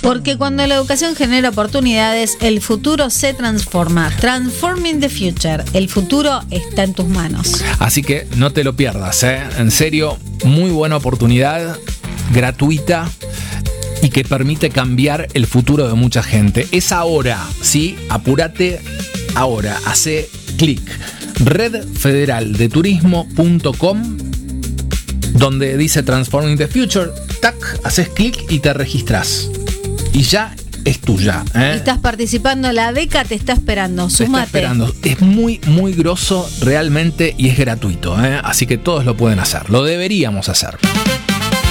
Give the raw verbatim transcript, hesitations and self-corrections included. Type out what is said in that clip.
Porque cuando la educación genera oportunidades, el futuro se transforma. Transforming the future. El futuro está en tus manos. Así que no te lo pierdas, ¿eh? En serio, muy buena oportunidad, gratuita y que permite cambiar el futuro de mucha gente. Es ahora, ¿sí? Apúrate ahora. Hace clic. red federal de turismo punto com, donde dice Transforming the Future. Tac, haces clic y te registras. Y ya es tuya, ¿eh? Estás participando, la beca te está esperando, te súmate. Está esperando. Es muy, muy grosso realmente y es gratuito, ¿eh? Así que todos lo pueden hacer, lo deberíamos hacer.